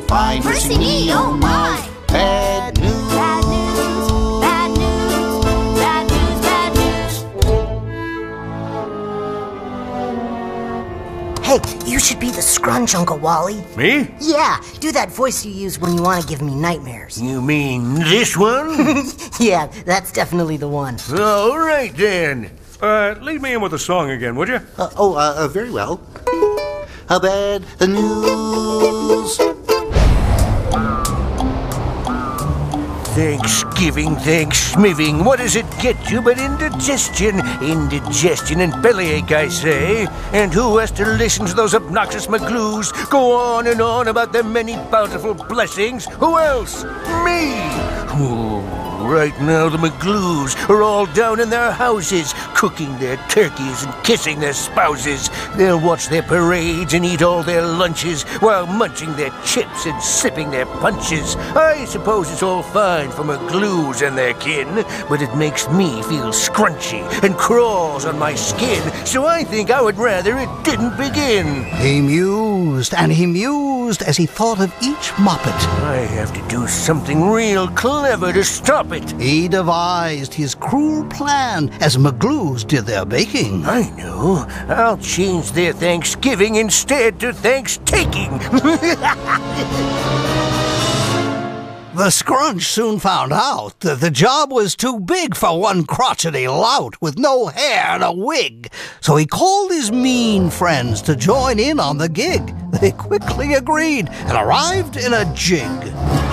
Why, mercy me, oh my! Bad news! Bad news! Bad news! Bad news! Bad news! Hey, you should be the Scrunch, Uncle Wally. Me? Yeah, do that voice you use when you want to give me nightmares. You mean this one? Yeah, that's definitely the one. All right, then. Lead me in with the song again, would you? Very well. How bad the news? Thanksgiving, Thanksmithing, what does it get you but indigestion? Indigestion and bellyache, I say. And who has to listen to those obnoxious McGlues go on and on about their many bountiful blessings? Who else? Me! Ooh, right now the McGlues are all down in their houses, cooking their turkeys and kissing their spouses. They'll watch their parades and eat all their lunches while munching their chips and sipping their punches. I suppose it's all fine for McGlues and their kin, but it makes me feel scrunchy and crawls on my skin, so I think I would rather it didn't begin. He mused and he mused as he thought of each moppet. I have to do something real clever to stop it. He devised his cruel plan as McGlues did their baking. I know. I'll change their Thanksgiving instead to Thanks-taking. The Scrunch soon found out that the job was too big for one crotchety lout with no hair and a wig, so he called his mean friends to join in on the gig. They quickly agreed and arrived in a jig.